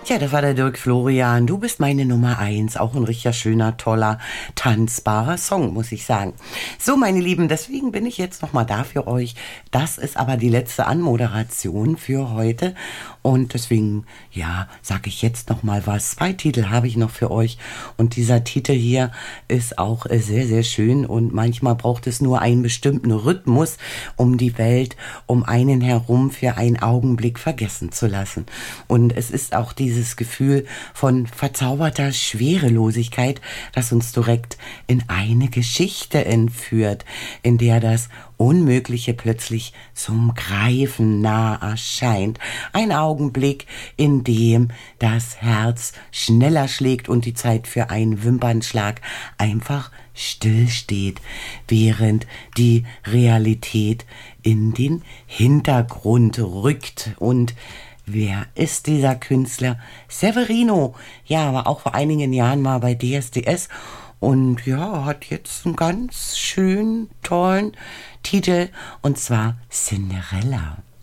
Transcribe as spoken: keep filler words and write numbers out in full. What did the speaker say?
Ja, das war der Dirk Florian. Du bist meine Nummer eins. Auch ein richtig schöner, toller, tanzbarer Song, muss ich sagen. So, meine Lieben, deswegen bin ich jetzt nochmal da für euch. Das ist aber die letzte Anmoderation für heute. Und deswegen, ja, sage ich jetzt nochmal was. Zwei Titel habe ich noch für euch. Und dieser Titel hier ist auch sehr, sehr schön. Und manchmal braucht es nur einen bestimmten Rhythmus, um die Welt um einen herum für einen Augenblick vergessen zu lassen. Und es ist auch diese Dieses Gefühl von verzauberter Schwerelosigkeit, das uns direkt in eine Geschichte entführt, in der das Unmögliche plötzlich zum Greifen nah erscheint. Ein Augenblick, in dem das Herz schneller schlägt und die Zeit für einen Wimpernschlag einfach stillsteht, während die Realität in den Hintergrund rückt. Und wer ist dieser Künstler? Severino. Ja, war auch vor einigen Jahren mal bei D S D S und ja, hat jetzt einen ganz schönen, tollen Titel und zwar Cinderella.